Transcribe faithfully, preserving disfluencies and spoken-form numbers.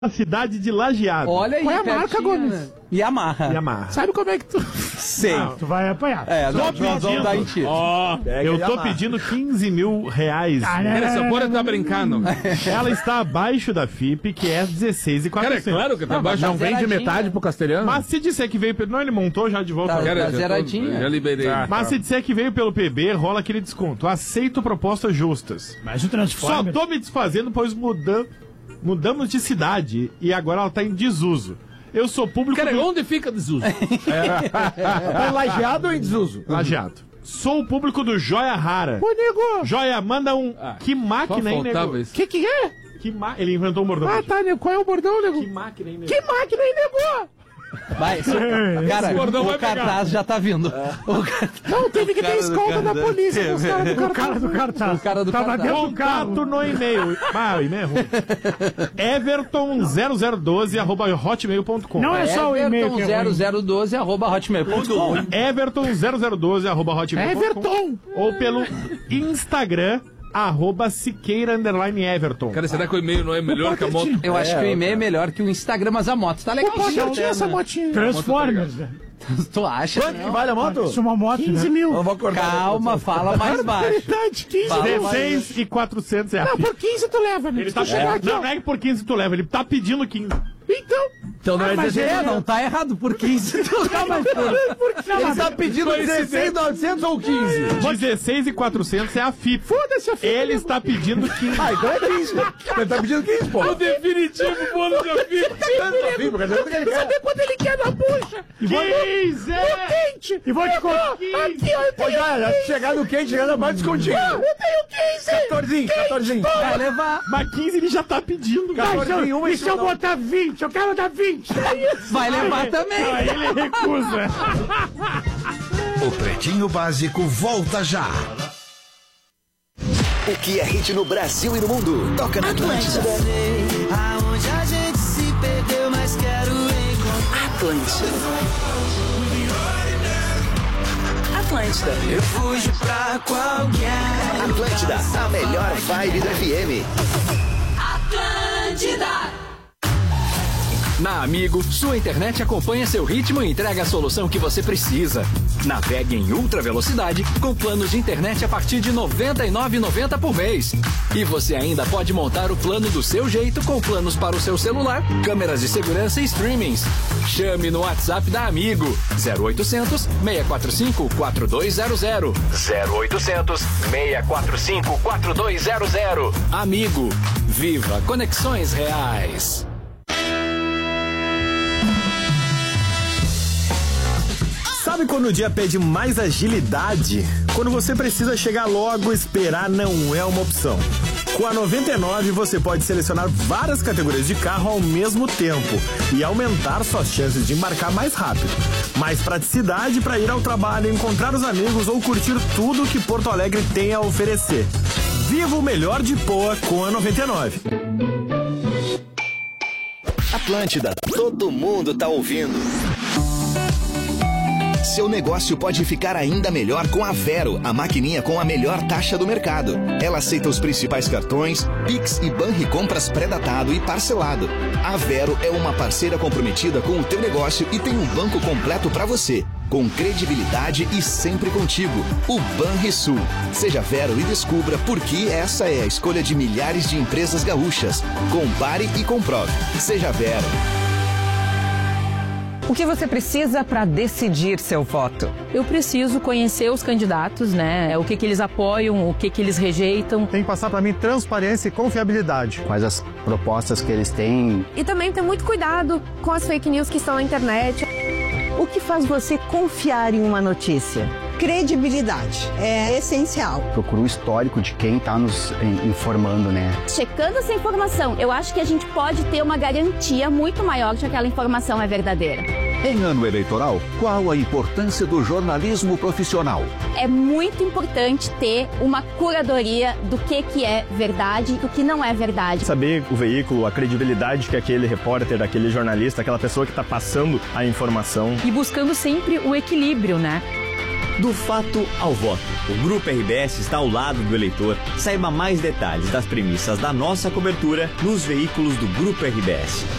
a cidade de Lajeado. Olha aí, qual é a marca, pertinho, Gomes? né? Yamaha. Yamaha. Sabe como é que tu... Sei. Não, tu vai apanhar. É, Tô nós vamos pedindo. dar em ti. Ó, eu tô pedindo quinze mil reais. Ah, né? Essa porra tá brincando. Ela está abaixo da F I P, que é dezesseis e Cara, é quatrocentos. claro que tá Não, mas baixo. tá Não vende zeradinha. metade pro castelhano? Mas se disser que veio pelo... Não, ele montou já de volta. Tá, Cara, tá já tô- zeradinha. Já liberei. Tá. mas se disser que veio pelo P B, rola aquele desconto. Aceito propostas justas. Mas o Só Transformers... tô me desfazendo, pois mudam, mudamos de cidade e agora ela tá em desuso. Eu sou público Cara, do... onde fica desuso? Tá em Lajeado ou em desuso? Lajeado. Sou o público do Joia Rara. Ô, nego! Joia, manda um... Ah, que máquina, Só hein, faltava nego? isso. Que que é? Que ma... Ele inventou o bordão. Ah, tá, nego. Qual é o bordão, nego? Que máquina, hein, nego? Que máquina, hein, nego? Vai, se- cara, bordão o vai pegar. cartaz já tá vindo. O, ca- Não, teve que ter cara do escolta da cartaz. polícia com os caras do cartaz. O cara do cartaz. O cara do Tava cartaz. dentro do carro. Contato no e-mail. Ah, o e-mail é ruim. everton zero zero doze arroba hotmail ponto com. Não é só o e-mail que é Everton ruim. zero zero doze arroba hotmail ponto com. everton zero zero doze arroba hotmail ponto com. Everton! Ou pelo Instagram, arroba Siqueira underline Everton. Cara, será que o e-mail não é melhor que a moto? Eu acho que o e-mail é melhor que o Instagram, mas a moto tá legal. Pô, eu tinha essa motinha. Transformers, velho. Tu acha? Quanto que vale a moto? Isso é uma moto, quinze mil. Eu vou cortar. Calma, fala mais baixo. Verdade, quinze Fala mil. dezesseis e quatrocentos é a Não, fita. por quinze tu leva, né? Ele Se tá tu chegar aqui, Não, ó. não é que por quinze tu leva, ele tá pedindo quinze. Então... Então não Ah, é mas dezesseis. É, não tá errado, por quinze. Tu tá mais Por que Ele tá pedindo dezesseis mil e novecentos ou quinze? dezesseis e quatrocentos é a F I P. Foda-se a fita. Ele está pedindo quinze. Ah, então é quinze. Ele tá pedindo quinze, pô. O definitivo bônus da F I P. Quer saber quanto ele quer na bucha? quinze! O quente! E vou te contar. Aqui, ó, eu Pô, tenho... já, já chegar no quente, chegando mais descontinho. Eu tenho quinze! quatorzinho, quatorzinho. Vai levar. Mas quinze ele já tá pedindo. Tá, cara. e se eu- e se eu botar vinte? Eu quero dar vinte. Vai levar também. Aí ele recusa. O Pretinho Básico volta já. O que é hit no Brasil e no mundo? Toca na Atlântida. Aonde a gente se perdeu, mas quero encontrar. Atlântida. Atlântida. Eu fujo pra qualquer. Atlântida, a melhor vibe do F M. Atlântida. Na Amigo, sua internet acompanha seu ritmo e entrega a solução que você precisa. Navegue em ultra velocidade com planos de internet a partir de noventa e nove reais e noventa centavos por mês. E você ainda pode montar o plano do seu jeito com planos para o seu celular, câmeras de segurança e streamings. Chame no WhatsApp da Amigo zero oitocentos, seis quatro cinco, quatro dois zero zero. zero oitocentos, seis quatro cinco, quatro dois zero zero. Amigo, viva conexões reais. Sabe quando o dia pede mais agilidade? Quando você precisa chegar logo, esperar não é uma opção. Com a noventa e nove você pode selecionar várias categorias de carro ao mesmo tempo e aumentar suas chances de embarcar mais rápido. Mais praticidade para ir ao trabalho, encontrar os amigos ou curtir tudo que Porto Alegre tem a oferecer. Viva o melhor de Poa com a noventa e nove. Atlântida, todo mundo tá ouvindo. Seu negócio pode ficar ainda melhor com a Vero, a maquininha com a melhor taxa do mercado. Ela aceita os principais cartões, Pix e Banricompras pré-datado e parcelado. A Vero é uma parceira comprometida com o teu negócio e tem um banco completo para você, com credibilidade e sempre contigo. O Banrisul. Seja Vero e descubra por que essa é a escolha de milhares de empresas gaúchas. Compare e comprove. Seja Vero. O que você precisa para decidir seu voto? Eu preciso conhecer os candidatos, né? O que que eles apoiam, o que que eles rejeitam. Tem que passar para mim transparência e confiabilidade. Quais as propostas que eles têm. E também ter muito cuidado com as fake news que estão na internet. O que faz você confiar em uma notícia? Credibilidade é essencial. Procura o histórico de quem está nos informando, né? Checando essa informação, eu acho que a gente pode ter uma garantia muito maior de que aquela informação é verdadeira. Em ano eleitoral, qual a importância do jornalismo profissional? É muito importante ter uma curadoria do que, que é verdade e do que não é verdade. Saber o veículo, a credibilidade que aquele repórter, aquele jornalista, aquela pessoa que está passando a informação. E buscando sempre o equilíbrio, né? Do fato ao voto. O Grupo R B S está ao lado do eleitor. Saiba mais detalhes das premissas da nossa cobertura nos veículos do Grupo R B S.